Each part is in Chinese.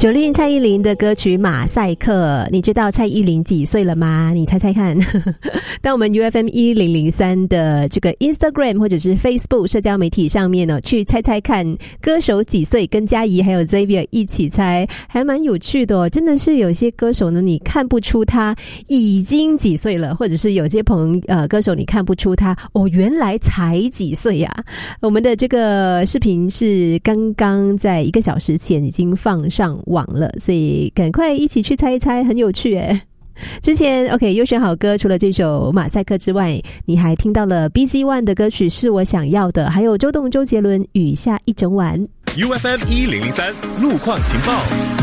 Jolin 蔡依林的歌曲《马赛克》，你知道蔡依林几岁了吗？你猜猜看。当我们 UFM1003 的这个 Instagram 或者是 Facebook 社交媒体上面呢，去猜猜看歌手几岁，跟嘉怡还有 Xavier 一起猜，还蛮有趣的哦。真的是有些歌手呢，你看不出他已经几岁了，或者是有些歌手你看不出他原来才几岁呀。我们的这个视频是刚刚在1个小时前已经放上网了，所以赶快一起去猜一猜，很有趣耶。之前 OK 优选好歌，除了这首马赛克之外，你还听到了 BZ One 的歌曲是我想要的，还有周董周杰伦雨下一整晚。 UFM1003 路况情报，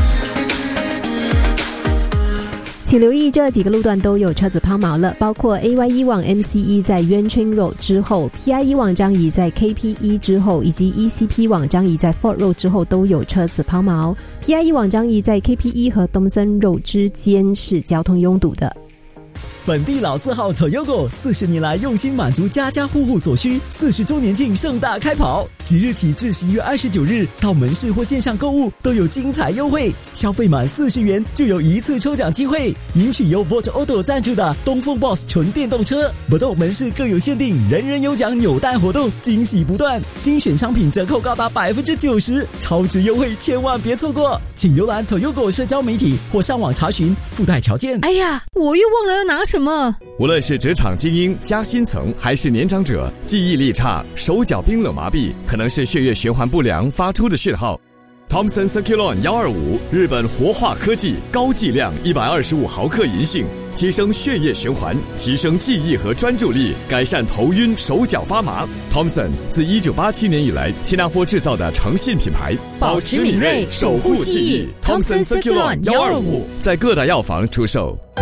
请留意这几个路段都有车子抛锚了，包括 AY1 往 MCE 在渊川 Road 之后， PI1 往张仪在 KP1 之后，以及 ECP 往张仪在 Fort Road 之后都有车子抛锚。 PI1 往张仪在 KP1 和东森 Road 之间是交通拥堵的。 本地老字号 Toyota 40年来用心满足家家户户所需，40周年庆盛大开跑，即日起至11月29日，到门市或线上购物都有精彩优惠，消费满40元就有一次抽奖机会，赢取由 Volt Auto 赞助的东风 Boss 纯电动车。不动门市各有限定，人人有奖扭蛋活动，惊喜不断，精选商品折扣高达 90%， 超值优惠千万别错过，请浏览 Toyota 社交媒体或上网查询附带条件。 哎呀，我又忘了要拿什么。 无论是职场精英、加薪层还是年长者，记忆力差、手脚冰冷麻痹，可能是血液循环不良发出的讯号。Thompson Circulon 125日本活化科技高剂量125毫克银杏，提升血液循环，提升记忆和专注力，改善头晕手脚发麻。Thompson 自1987年以来新加坡制造的诚信品牌， 保持敏锐，守护记忆。Thompson Circulon 125 在各大药房出售。